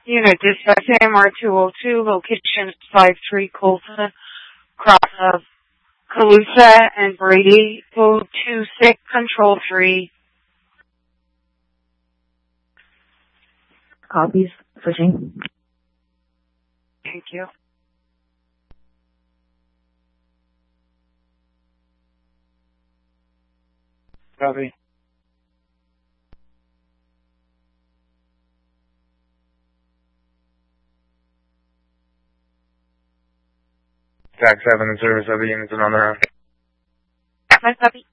Unit dispatch AMR-202, location 53 Colton, cross of Calusa and Brady, 026, control 3. Copies. Switching. Thank you. Copy. TAC 7 in service of the units and on the road. My copy.